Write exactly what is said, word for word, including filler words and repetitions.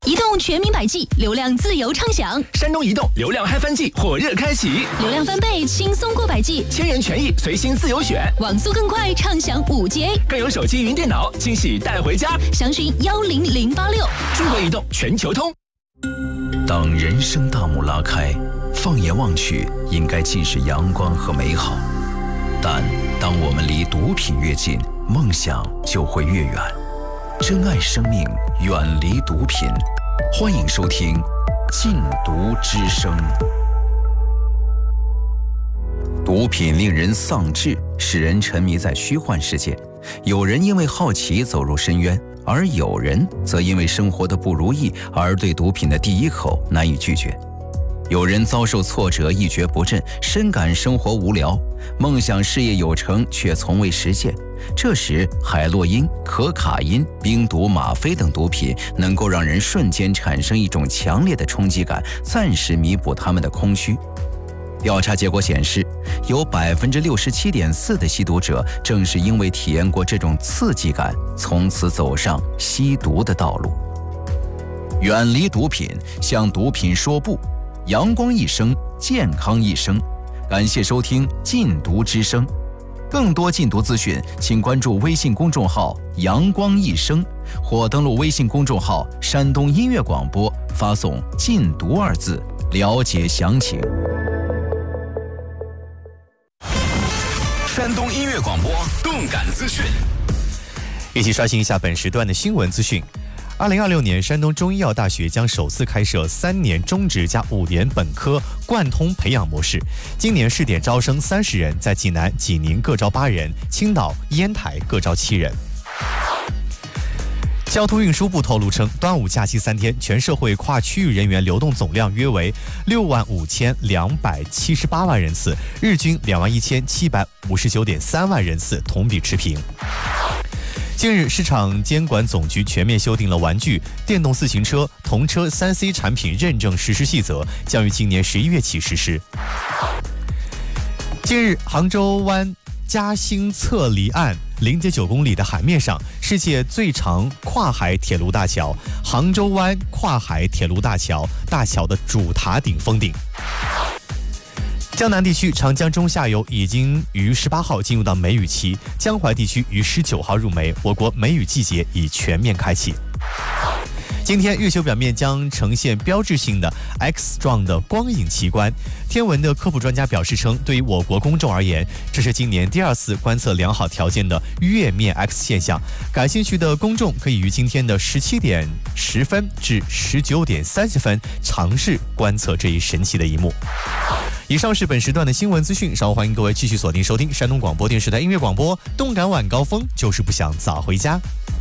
移动全民百 G， 流量自由畅享。 山东移动流量嗨翻季火热开启， 流量翻倍，轻松过百 G， 千元权益随心自由选， 网速更快，畅享五 G A， 更有手机云电脑惊喜带回家。 详询幺零零八六。 中国移动全球通。 当人生大幕拉开，放眼望去，应该尽是阳光和美好。但当我们离毒品越近，梦想就会越远。珍爱生命，远离毒品。欢迎收听《禁毒之声》。毒品令人丧志，使人沉迷在虚幻世界。有人因为好奇走入深渊，而有人则因为生活的不如意而对毒品的第一口难以拒绝。有人遭受挫折一蹶不振，深感生活无聊，梦想事业有成却从未实现。这时海洛因、可卡因、冰毒、吗啡等毒品能够让人瞬间产生一种强烈的冲击感，暂时弥补他们的空虚。调查结果显示，有 百分之六十七点四 的吸毒者正是因为体验过这种刺激感，从此走上吸毒的道路。远离毒品，向毒品说不，阳光一生，健康一生。感谢收听《禁毒之声》，更多禁毒资讯，请关注微信公众号“阳光一生”或登录微信公众号“山东音乐广播”，发送“禁毒”二字，了解详情。 山东音乐广播动感资讯， 一起刷新一下本时段的新闻资讯。二零二六年，山东中医药大学将首次开设三年中职加五年本科贯通培养模式。今年试点招生三十人，在济南、济宁各招八人，青岛、烟台各招七人。交通运输部透露称，端午假期三天，全社会跨区域人员流动总量约为六万五千两百七十八万人次，日均两万一千七百五十九点三万人次，同比持平。近日，市场监管总局全面修订了玩具、电动自行车、童车 三 C 产品认证实施细则，将于今年十一月起实施。近日，杭州湾嘉兴侧离岸零点九公里的海面上，世界最长跨海铁路大桥——杭州湾跨海铁路大桥大桥的主塔顶封顶。江南地区长江中下游已经于十八号进入到梅雨期，江淮地区于十九号入梅，我国梅雨季节已全面开启。今天，月球表面将呈现标志性的 X 状的光影奇观。天文的科普专家表示称，对于我国公众而言，这是今年第二次观测良好条件的月面 X 现象。感兴趣的公众可以于今天的十七点十分至十九点三十分尝试观测这一神奇的一幕。以上是本时段的新闻资讯，稍后欢迎各位继续锁定收听山东广播电视台音乐广播，动感晚高峰，就是不想早回家。